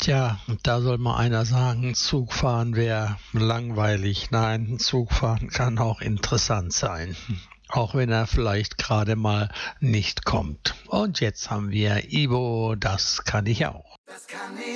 Tja, da soll mal einer sagen, Zugfahren wäre langweilig. Nein, Zugfahren kann auch interessant sein. Auch wenn er vielleicht gerade mal nicht kommt. Und jetzt haben wir Ivo, das kann ich auch. Das kann ich